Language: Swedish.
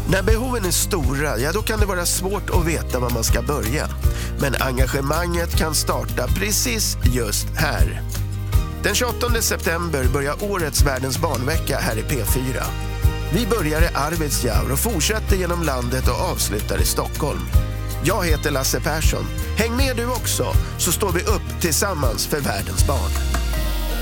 När behoven är stora, ja då kan det vara svårt att veta var man ska börja. Men engagemanget kan starta precis just här. Den 28 september börjar årets Världens barnvecka här i P4. Vi börjar i Arvidsjaur och fortsätter genom landet och avslutar i Stockholm. Jag heter Lasse Persson. Häng med du också, så står vi upp tillsammans för världens barn.